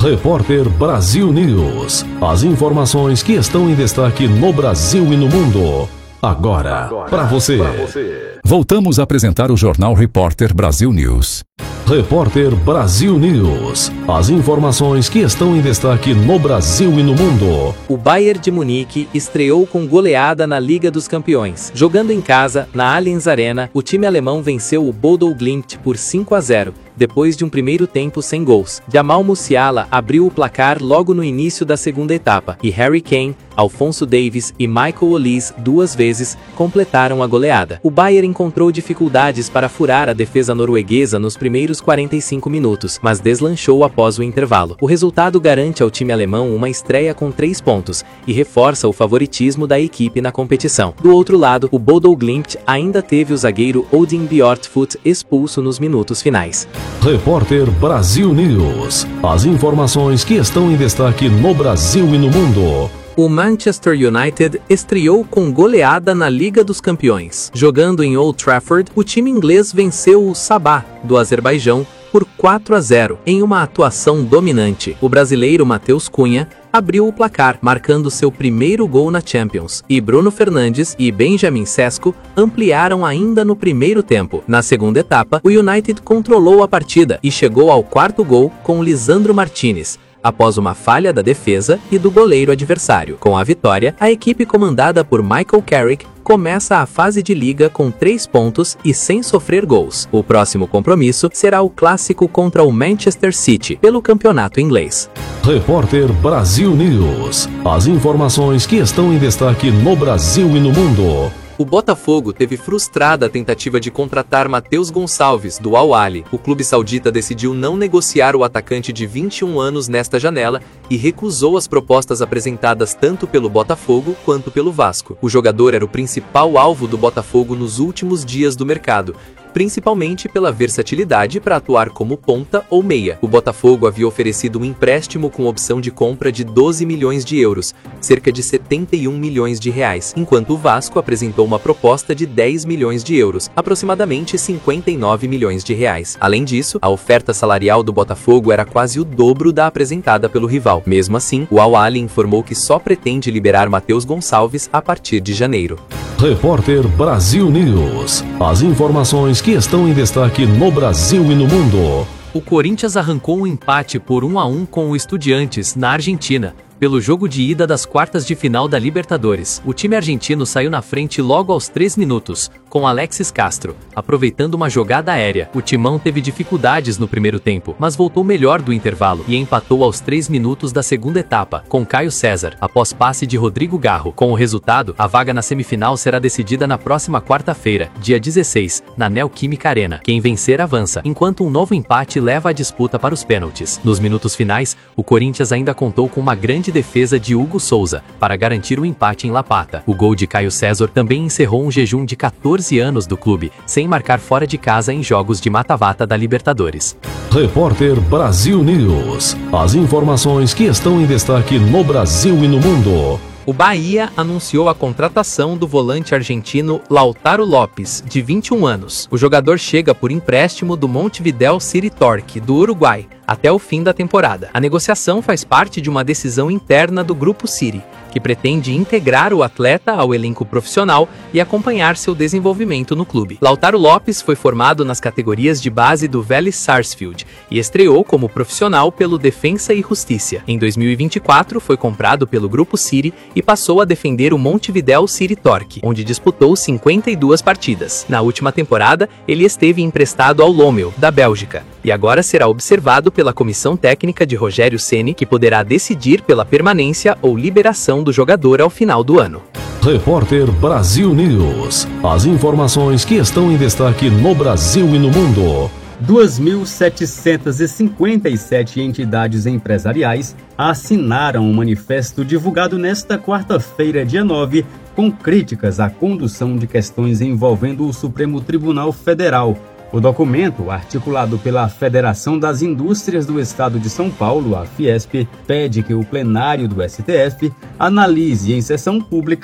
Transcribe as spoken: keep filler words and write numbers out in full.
Repórter Brasil News. As informações que estão em destaque no Brasil e no mundo. Agora, Agora para você. você. Voltamos a apresentar o Jornal Repórter Brasil News. Repórter Brasil News. As informações que estão em destaque no Brasil e no mundo. O Bayern de Munique estreou com goleada na Liga dos Campeões. Jogando em casa, na Allianz Arena, o time alemão venceu o Bodo Glimt por cinco a zero. Depois de um primeiro tempo sem gols. Jamal Musiala abriu o placar logo no início da segunda etapa, e Harry Kane, Alphonso Davies e Michael Olise duas vezes completaram a goleada. O Bayern encontrou dificuldades para furar a defesa norueguesa nos primeiros quarenta e cinco minutos, mas deslanchou após o intervalo. O resultado garante ao time alemão uma estreia com três pontos e reforça o favoritismo da equipe na competição. Do outro lado, o Bodo Glimt ainda teve o zagueiro Odin Bjortfoot expulso nos minutos finais. Repórter Brasil News. As informações que estão em destaque no Brasil e no mundo. O Manchester United estreou com goleada na Liga dos Campeões. Jogando em Old Trafford, o time inglês venceu o Sabah, do Azerbaijão, por quatro a zero, em uma atuação dominante. O brasileiro Matheus Cunha abriu o placar, marcando seu primeiro gol na Champions, e Bruno Fernandes e Benjamin Sesko ampliaram ainda no primeiro tempo. Na segunda etapa, o United controlou a partida e chegou ao quarto gol com Lisandro Martinez, após uma falha da defesa e do goleiro adversário. Com a vitória, a equipe comandada por Michael Carrick começa a fase de liga com três pontos e sem sofrer gols. O próximo compromisso será o clássico contra o Manchester City, pelo campeonato inglês. Repórter Brasil News. As informações que estão em destaque no Brasil e no mundo. O Botafogo teve frustrada a tentativa de contratar Matheus Gonçalves, do Al Ahly. O clube saudita decidiu não negociar o atacante de vinte e um anos nesta janela e recusou as propostas apresentadas tanto pelo Botafogo quanto pelo Vasco. O jogador era o principal alvo do Botafogo nos últimos dias do mercado, principalmente pela versatilidade para atuar como ponta ou meia. O Botafogo havia oferecido um empréstimo com opção de compra de doze milhões de euros, cerca de setenta e um milhões de reais, enquanto o Vasco apresentou uma proposta de dez milhões de euros, aproximadamente cinquenta e nove milhões de reais. Além disso, a oferta salarial do Botafogo era quase o dobro da apresentada pelo rival. Mesmo assim, o Al Ahly informou que só pretende liberar Matheus Gonçalves a partir de janeiro. Repórter Brasil News. As informações que estão em destaque no Brasil e no mundo. O Corinthians arrancou um empate por um a um com o Estudiantes, na Argentina, pelo jogo de ida das quartas de final da Libertadores. O time argentino saiu na frente logo aos três minutos, com Alexis Castro, aproveitando uma jogada aérea. O timão teve dificuldades no primeiro tempo, mas voltou melhor do intervalo e empatou aos três minutos da segunda etapa, com Caio César, após passe de Rodrigo Garro. Com o resultado, a vaga na semifinal será decidida na próxima quarta-feira, dia dezesseis, na Neoquímica Arena. Quem vencer avança, enquanto um novo empate leva a disputa para os pênaltis. Nos minutos finais, o Corinthians ainda contou com uma grande defesa de Hugo Souza para garantir o empate em La Plata. O gol de Caio César também encerrou um jejum de quatorze anos do clube, sem marcar fora de casa em jogos de mata-mata da Libertadores. Repórter Brasil News. As informações que estão em destaque no Brasil e no mundo. O Bahia anunciou a contratação do volante argentino Lautaro Lopes, de vinte e um anos. O jogador chega por empréstimo do Montevideo City Torque, do Uruguai, até o fim da temporada. A negociação faz parte de uma decisão interna do Grupo City, que pretende integrar o atleta ao elenco profissional e acompanhar seu desenvolvimento no clube. Lautaro Lopes foi formado nas categorias de base do Vélez Sarsfield e estreou como profissional pelo Defensa e Justiça. Em dois mil e vinte e quatro, foi comprado pelo Grupo City e passou a defender o Montevideo City Torque, onde disputou cinquenta e duas partidas. Na última temporada, ele esteve emprestado ao Lommel, da Bélgica, e agora será observado pela comissão técnica de Rogério Ceni, que poderá decidir pela permanência ou liberação do jogador ao final do ano. Repórter Brasil News. As informações que estão em destaque no Brasil e no mundo. duas mil setecentas e cinquenta e sete entidades empresariais assinaram um manifesto divulgado nesta quarta-feira, dia nove, com críticas à condução de questões envolvendo o Supremo Tribunal Federal. O documento, articulado pela Federação das Indústrias do Estado de São Paulo, a Fiesp, pede que o plenário do S T F analise em sessão pública